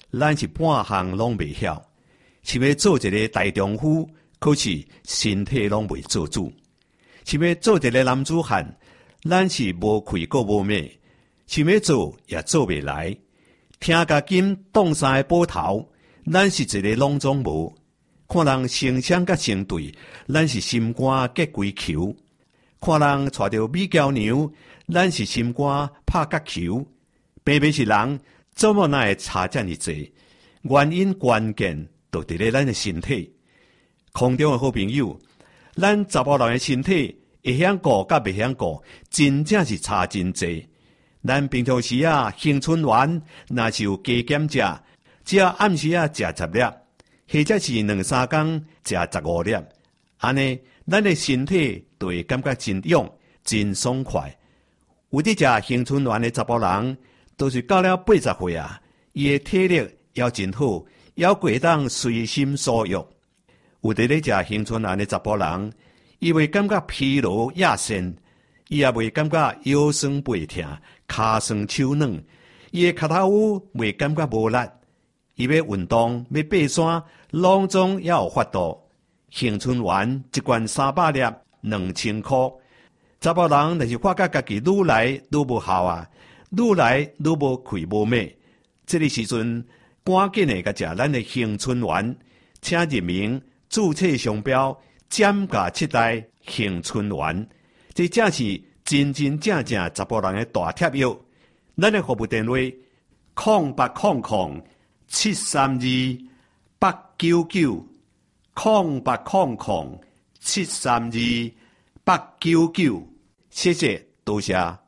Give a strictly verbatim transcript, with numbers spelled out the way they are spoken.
咱是半项拢袂晓，想要做一个大丈夫，可是身体拢袂做主；想要做一个男子汉，咱是无气个无脉，想要做也做袂来。听甲金动山的宝头，咱是一个拢总无。看人成双甲成对，咱是心肝结规球；看人带着美娇娘，咱是心肝拍角球。偏偏是人，怎么那会差这么济？原因关键就伫咧咱的身体。空中的好朋友，咱查甫人的身体会晓顾甲袂晓顾，真正是差真济。咱平常时啊，青春丸若是有加减食，只要暗时啊食十粒，或者是两三工食十五粒，安尼咱的身体就会感觉真勇、真爽快。有伫食青春丸的查甫人，都是到了八十岁啊，伊的体力也真好，也会当随心所欲。有伫咧食青春丸的查甫人，伊袂感觉疲劳亚身，伊也袂感觉腰酸背痛、骹酸手软，伊的脚头乌袂感觉无力。伊要运动、要爬山，拢总也有法度。青春丸一罐三百粒，两千块。查甫人若是发觉家己愈来愈无效啊，愈来愈无气无脉，这个时阵赶紧的甲食咱的青春丸，请入名注册商标减价七代青春丸，这正是真真正正查甫人的大贴药。咱的服务电话：空八空空七三二八九九，空八空空七三二八九九。谢谢，多谢。